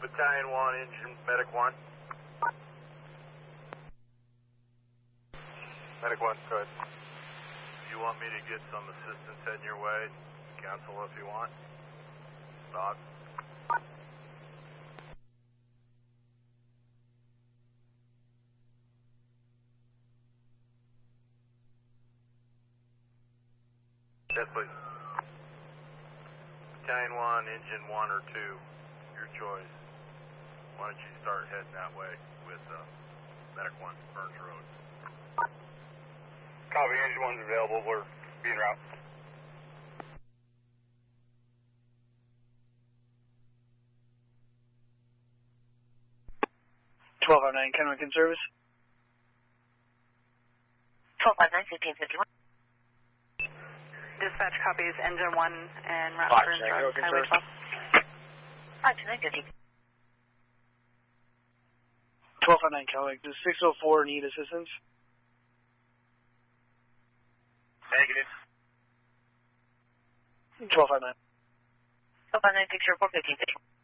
Battalion 1, engine, medic 1. Medic 1, go ahead. You want me to get some assistance heading your way? Cancel if you want. Dog. Yes, please. Battalion 1, engine 1 or 2, your choice. Why don't you start heading that way with Medic 1, Burns Road. Copy, engine 1's available, we're being route. 1209, Kennewick in service. 1259, 1551. Dispatch copies engine 1 and route Fox, Burns Tango, Road, Highway 12. 5950. 1209, Kennewick. Does 604 need assistance? Negative. 1259. 1259, 604, 1550.